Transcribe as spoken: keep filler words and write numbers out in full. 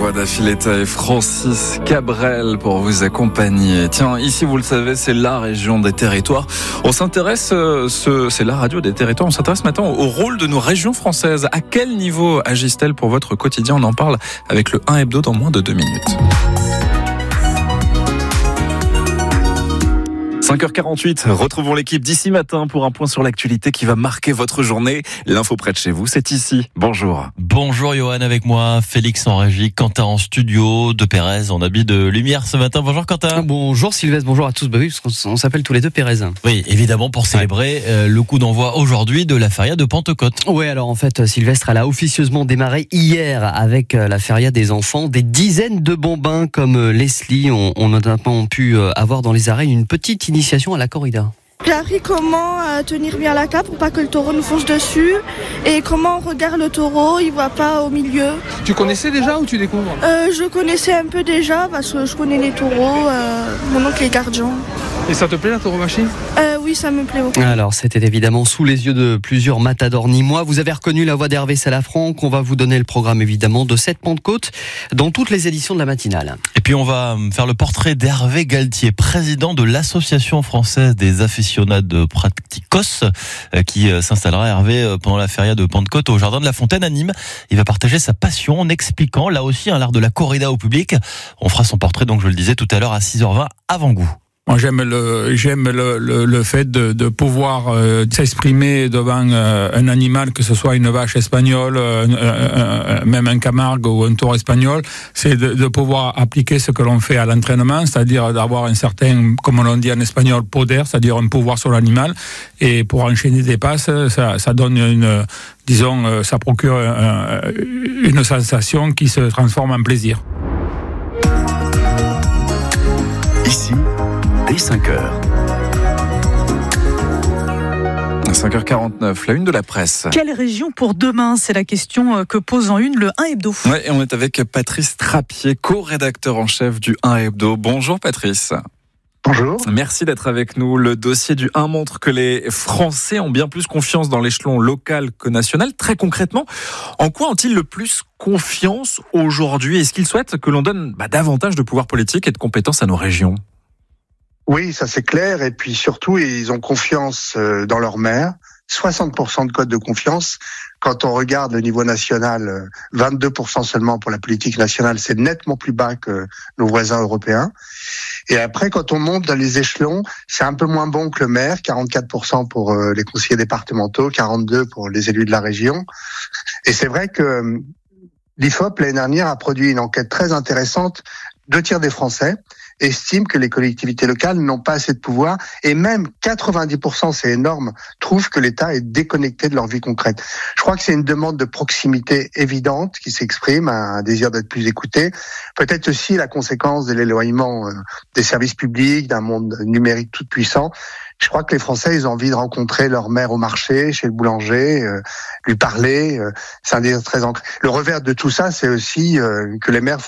voix d'Affiletta et Francis Cabrel pour vous accompagner. Tiens, ici vous le savez, c'est la région des territoires. On s'intéresse, euh, ce, c'est la radio des territoires. On s'intéresse maintenant au rôle de nos régions françaises. À quel niveau agissent-elles pour votre quotidien? On en parle avec le un Hebdo dans moins de deux minutes. cinq heures quarante-huit, retrouvons l'équipe d'ici matin pour un point sur l'actualité qui va marquer votre journée. L'info près de chez vous, c'est ici. Bonjour. Bonjour Johan, avec moi, Félix en régie, Quentin en studio, de Pérez en habit de lumière ce matin. Bonjour Quentin. Bonjour Sylvestre, bonjour à tous. Bah oui, parce qu'on s'appelle tous les deux Pérez. Oui, évidemment pour célébrer ouais. euh, le coup d'envoi aujourd'hui de la feria de Pentecôte. Oui, alors en fait, Sylvestre, elle a officieusement démarré hier avec la feria des enfants. Des dizaines de bambins comme Leslie ont, ont notamment pu avoir dans les arrêts une petite initiation à la corrida. J'ai appris comment euh, tenir bien la cape pour pas que le taureau nous fonce dessus et comment on regarde le taureau, il voit pas au milieu. Tu connaissais déjà ou tu découvres ? euh, Je connaissais un peu déjà parce que je connais les taureaux, euh, mon oncle est gardien. Et ça te plaît la tauromachie ? euh, Oui, ça me plaît beaucoup. Alors c'était évidemment sous les yeux de plusieurs matadors nîmois. Vous avez reconnu la voix d'Hervé Salafranc. On va vous donner le programme évidemment de cette Pentecôte dans toutes les éditions de la matinale. Et puis on va faire le portrait d'Hervé Galtier, président de l'Association française des aficionados practicos, qui s'installera, Hervé, pendant la feria de Pentecôte au Jardin de la Fontaine à Nîmes. Il va partager sa passion en expliquant là aussi un l'art de la corrida au public. On fera son portrait, donc je le disais tout à l'heure à six heures vingt avant goût. Moi, j'aime le j'aime le le, le fait de, de pouvoir euh, s'exprimer devant euh, un animal, que ce soit une vache espagnole, euh, euh, euh, même un Camargue ou un taureau espagnol. C'est de, de pouvoir appliquer ce que l'on fait à l'entraînement, c'est-à-dire d'avoir un certain, comme on dit en espagnol, poder, c'est-à-dire un pouvoir sur l'animal. Et pour enchaîner des passes, ça, ça donne une, disons, euh, ça procure euh, une sensation qui se transforme en plaisir. Ici, dès cinq heures. cinq heures quarante-neuf, la une de la presse. Quelle région pour demain? C'est la question que pose en une le un Hebdo. Ouais, et on est avec Patrice Trappier, co-rédacteur en chef du un Hebdo. Bonjour Patrice. Bonjour. Merci d'être avec nous. Le dossier du un montre que les Français ont bien plus confiance dans l'échelon local que national. Très concrètement, en quoi ont-ils le plus confiance aujourd'hui? Est-ce qu'ils souhaitent que l'on donne bah, davantage de pouvoir politique et de compétences à nos régions? Oui, ça c'est clair. Et puis surtout, ils ont confiance dans leur maire. soixante pour cent de code de confiance. Quand on regarde le niveau national, vingt-deux pour cent seulement pour la politique nationale. C'est nettement plus bas que nos voisins européens. Et après, quand on monte dans les échelons, c'est un peu moins bon que le maire. quarante-quatre pour cent pour les conseillers départementaux, quarante-deux pour les élus de la région. Et c'est vrai que l'I F O P, l'année dernière, a produit une enquête très intéressante. Deux tiers des Français estiment que les collectivités locales n'ont pas assez de pouvoir, et même quatre-vingt-dix pour cent, c'est énorme, trouvent que l'État est déconnecté de leur vie concrète. Je crois que c'est une demande de proximité évidente qui s'exprime, un désir d'être plus écouté, peut-être aussi la conséquence de l'éloignement des services publics, d'un monde numérique tout puissant. Je crois que les Français, ils ont envie de rencontrer leur mère au marché, chez le boulanger, euh, lui parler. Euh, c'est un désir très ancré. Le revers de tout ça, c'est aussi euh, que les maires